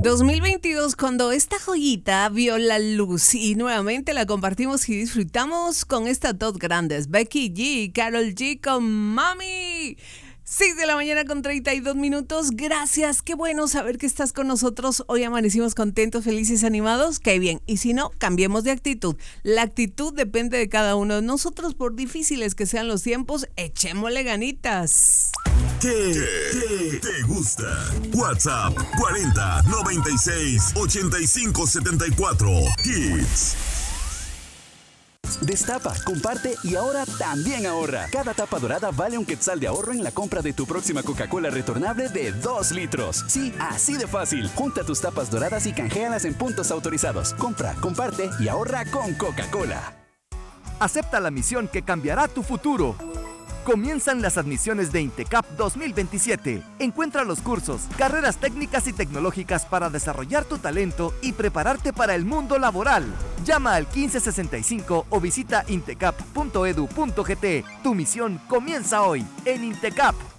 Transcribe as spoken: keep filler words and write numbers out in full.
dos mil veintidós, cuando esta joyita vio la luz y nuevamente la compartimos y disfrutamos con estas dos grandes, Becky G y Karol G con Mami. seis de la mañana con treinta y dos minutos. Gracias, qué bueno saber que estás con nosotros. Hoy amanecimos contentos, felices, animados. Qué bien. Y si no, cambiemos de actitud. La actitud depende de cada uno de nosotros. Por difíciles que sean los tiempos, echémosle ganitas. ¿Qué, qué te gusta? WhatsApp cuarenta, noventa y seis, ochenta y cinco, setenta y cuatro. Hits. Destapa, comparte y ahora también ahorra. Cada tapa dorada vale un quetzal de ahorro en la compra de tu próxima Coca-Cola retornable de dos litros. Sí, así de fácil. Junta tus tapas doradas y canjealas en puntos autorizados. Compra, comparte y ahorra con Coca-Cola. Acepta la misión que cambiará tu futuro. Comienzan las admisiones de INTECAP dos mil veintisiete. Encuentra los cursos, carreras técnicas y tecnológicas para desarrollar tu talento y prepararte para el mundo laboral. Llama al quince sesenta y cinco o visita intecap punto edu punto gt. Tu misión comienza hoy en INTECAP.